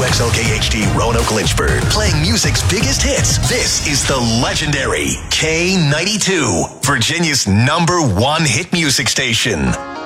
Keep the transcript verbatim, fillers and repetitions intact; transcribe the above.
X L K H D Roanoke Lynchburg, playing music's biggest hits. This is the legendary K ninety-two, Virginia's number one hit music station.